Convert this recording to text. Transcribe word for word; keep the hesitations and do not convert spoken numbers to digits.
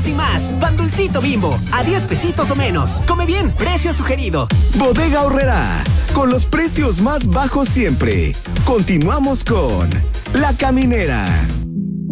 y más. Pan Dulcito Bimbo, a diez pesitos o menos. Come bien, precio sugerido. Bodega Aurrerá, con los precios más bajos siempre. Continuamos con La Caminera.